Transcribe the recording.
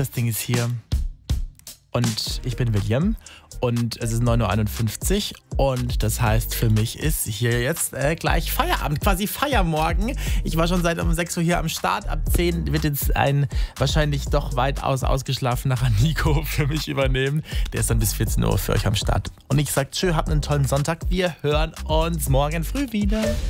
das Ding ist hier. Und ich bin William und es ist 9:51 Uhr und das heißt, für mich ist hier jetzt gleich Feierabend, quasi Feiermorgen. Ich war schon seit um 6 Uhr hier am Start. Ab 10 wird jetzt ein wahrscheinlich doch weitaus ausgeschlafener Nico für mich übernehmen. Der ist dann bis 14 Uhr für euch am Start. Und ich sag tschö, habt einen tollen Sonntag. Wir hören uns morgen früh wieder.